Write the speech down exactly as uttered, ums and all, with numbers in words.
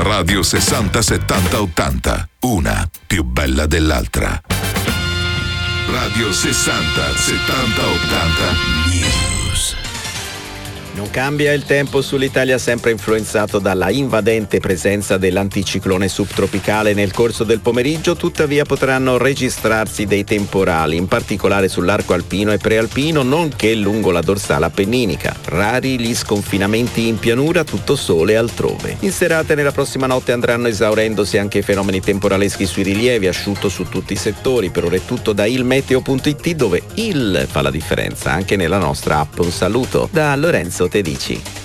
Radio sessanta settanta ottanta, una più bella dell'altra. Radio sessanta settanta ottanta News. Non cambia il tempo sull'Italia, sempre influenzato dalla invadente presenza dell'anticiclone subtropicale. Nel corso del pomeriggio tuttavia potranno registrarsi dei temporali, in particolare sull'arco alpino e prealpino, nonché lungo la dorsale appenninica. Rari gli sconfinamenti in pianura, tutto sole altrove. In serata e nella prossima notte andranno esaurendosi anche i fenomeni temporaleschi sui rilievi, asciutto su tutti i settori. Per ora è tutto da ilmeteo punto it, dove il fa la differenza anche nella nostra app. Un saluto da Lorenzo Tedici.